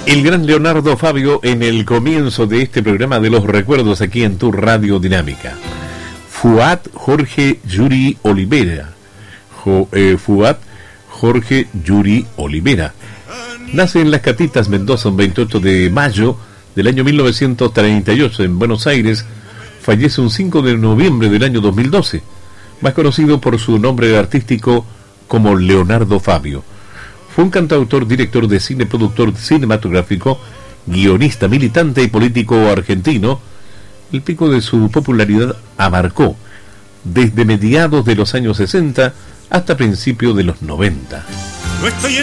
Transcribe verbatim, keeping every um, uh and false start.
El gran Leonardo Fabio en el comienzo de este programa de los recuerdos aquí en tu Radio Dinámica. Fuad Jorge Yuri Olivera. Jo, eh, Fuad Jorge Yuri Olivera. Nace en Las Catitas, Mendoza, un veintiocho de mayo del año mil novecientos treinta y ocho en Buenos Aires. Fallece un cinco de noviembre del año dos mil doce. Más conocido por su nombre artístico como Leonardo Fabio. Fue un cantautor, director de cine, productor cinematográfico, guionista, militante y político argentino. El pico de su popularidad abarcó desde mediados de los años sesenta hasta principios de los noventa. No estoy